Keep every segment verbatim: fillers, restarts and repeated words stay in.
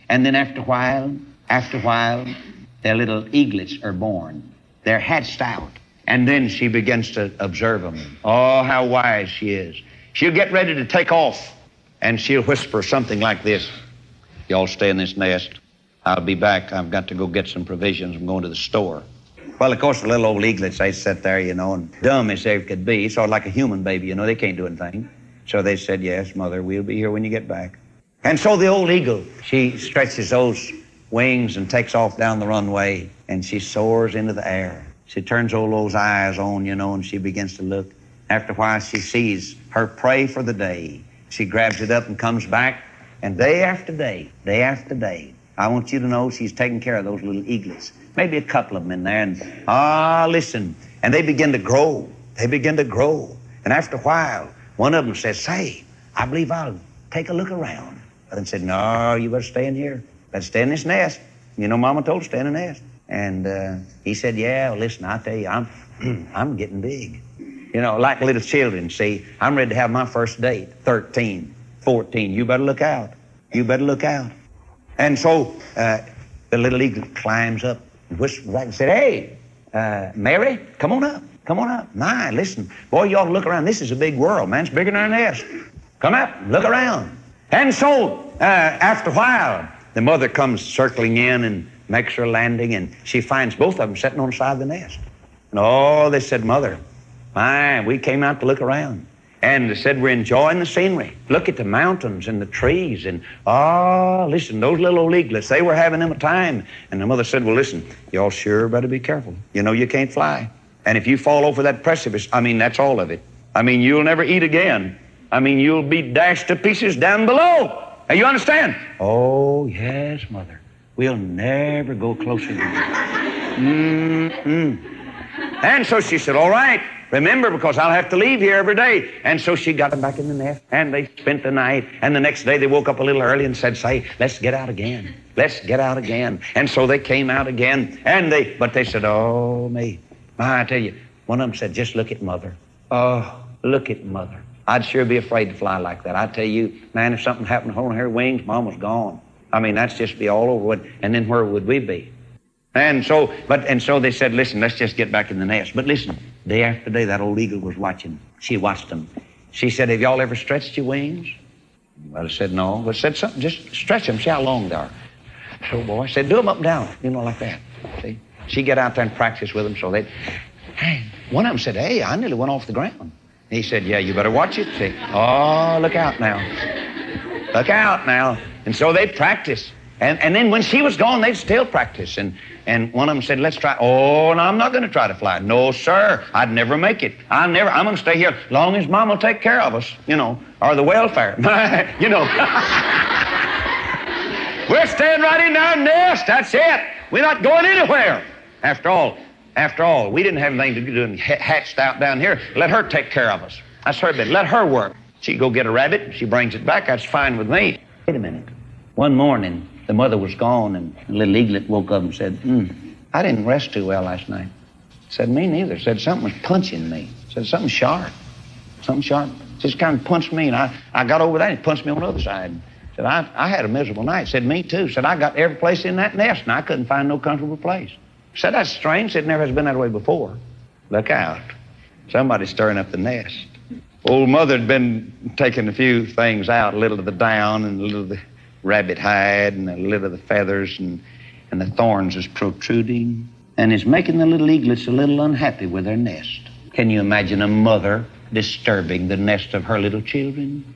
And then after a while, after a while, their little eaglets are born. They're hatched out. And then she begins to observe them. Oh, how wise she is. She'll get ready to take off, and she'll whisper something like this. Y'all stay in this nest. I'll be back. I've got to go get some provisions. I'm going to the store. Well, of course, the little old eaglets, they sit there, you know, and dumb as they could be, sort of like a human baby, you know, they can't do anything. So they said, yes, Mother, we'll be here when you get back. And so the old eagle, she stretches those wings and takes off down the runway, and she soars into the air. She turns all those eyes on, you know, and she begins to look. After a while, she sees her prey for the day. She grabs it up and comes back, and day after day, day after day, I want you to know she's taking care of those little eaglets. Maybe a couple of them in there, and ah, listen, and they begin to grow. They begin to grow. And after a while, one of them says, say, I believe I'll take a look around. The other said, no, you better stay in here. Better stay in this nest. You know, Mama told her, stay in the nest. And uh, he said, yeah, well, listen, I tell you, I'm, I'm getting big. You know, like little children, see, I'm ready to have my first date, thirteen, fourteen. You better look out. You better look out. And so uh, the little eagle climbs up and whispers back and said, hey, uh, Mary, come on up. Come on up. My, listen, boy, you ought to look around. This is a big world, man. It's bigger than our nest. Come up, look around. And so uh, after a while, the mother comes circling in and makes her landing, and she finds both of them sitting on the side of the nest. And oh, they said, Mother, my, we came out to look around. And they said, we're enjoying the scenery. Look at the mountains and the trees. And, oh, listen, those little old eaglets, they were having them a time. And the mother said, well, listen, y'all sure better be careful. You know you can't fly. And if you fall over that precipice, I mean, that's all of it. I mean, you'll never eat again. I mean, you'll be dashed to pieces down below. Now, you understand? Oh, yes, Mother. We'll never go closer to you. Mm-mm. And so she said, all right, remember, because I'll have to leave here every day. And so she got them back in the nest, and they spent the night. And the next day they woke up a little early and said, say, let's get out again. Let's get out again. And so they came out again. And they, but they said, oh, me. I tell you, one of them said, just look at Mother. Oh, look at Mother. I'd sure be afraid to fly like that. I tell you, man, if something happened to her wings, Mom was gone. I mean, that's just be all over with. And then where would we be? And so, but, and so they said, listen, let's just get back in the nest. But listen, day after day, that old eagle was watching. She watched them. She said, have y'all ever stretched your wings? Well, I said, no. But said something, just stretch them, see how long they are. So, boy, I said, do them up and down, you know, like that. See? She get out there and practice with them, so they, hey, one of them said, hey, I nearly went off the ground. He said, yeah, you better watch it. See? Oh, look out now. Look out now. And so they practiced. And, and then when she was gone, they'd still practice. And, and one of them said, let's try. Oh, no, I'm not going to try to fly. No, sir, I'd never make it. I'll never, I'm going to stay here as long as Mom will take care of us, you know, or the welfare, you know. We're staying right in our nest. That's it. We're not going anywhere. After all, after all, we didn't have anything to do and hatched out down here. Let her take care of us. That's her bit. Let her work. She go get a rabbit. She brings it back. That's fine with me. Wait a minute. One morning, the mother was gone, and the little eaglet woke up and said, hmm, I didn't rest too well last night. Said, me neither. Said, something was punching me. Said, something sharp. Something sharp. Just kind of punched me, and I, I got over that, and he punched me on the other side. Said, I, I had a miserable night. Said, me too. Said, I got every place in that nest, and I couldn't find no comfortable place. Said, that's strange. Said, never has been that way before. Look out. Somebody's stirring up the nest. Old Mother had been taking a few things out, a little of the down and a little of the rabbit hide and a little of the feathers, and, and the thorns is protruding, and is making the little eaglets a little unhappy with their nest. Can you imagine a mother disturbing the nest of her little children?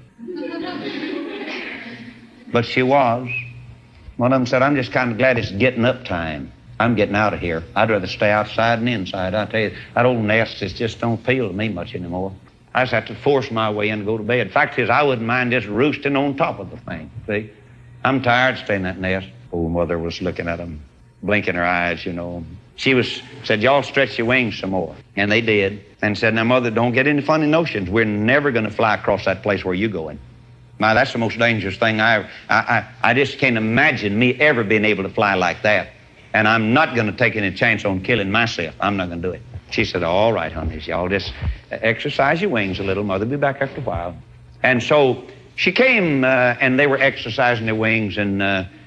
But she was. One of them said, I'm just kind of glad it's getting up time. I'm getting out of here. I'd rather stay outside than inside. I tell you, that old nest is just don't appeal to me much anymore. I just have to force my way in to go to bed. Fact is, I wouldn't mind just roosting on top of the thing, see? I'm tired of staying in that nest. Old Mother was looking at them, blinking her eyes, you know. She was said, y'all stretch your wings some more. And they did. And said, now, Mother, don't get any funny notions. We're never going to fly across that place where you're going. Now, that's the most dangerous thing I ever, I, I, I just can't imagine me ever being able to fly like that. And I'm not going to take any chance on killing myself. I'm not going to do it. She said, all right, honeys, y'all just exercise your wings a little. Mother will be back after a while. And so she came, uh, and they were exercising their wings, and uh,